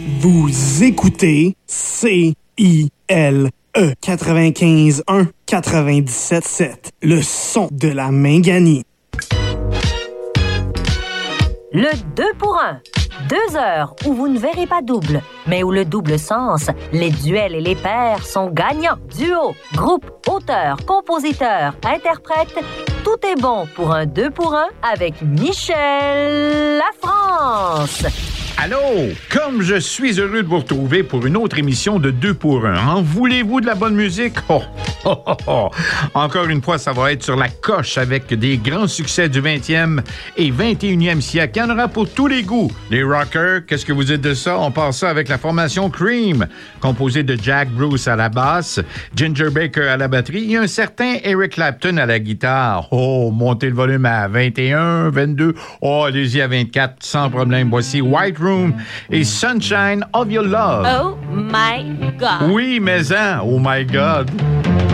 Vous écoutez CILE 95.1 97.7, le son de la Mingani. Le 2 pour 1. 2 heures où vous ne verrez pas double, mais où le double sens, les duels et les pairs sont gagnants. Duo, groupe, auteur, compositeur, interprète, tout est bon pour un 2 pour 1 avec Michel Lafrance. Allô, comme je suis heureux de vous retrouver pour une autre émission de 2 pour 1. En voulez-vous de la bonne musique? Encore une fois, ça va être sur la coche avec des grands succès du 20e et 21e siècle. Il y en aura pour tous les goûts. Les rockers, qu'est-ce que vous dites de ça? On passe ça avec la formation Cream, composée de Jack Bruce à la basse, Ginger Baker à la batterie et un certain Eric Clapton à la guitare. Montez le volume à 21, 22. Allez-y à 24, sans problème. Voici White Room et Sunshine of Your Love. Oh my God! Oui, mais oh my God!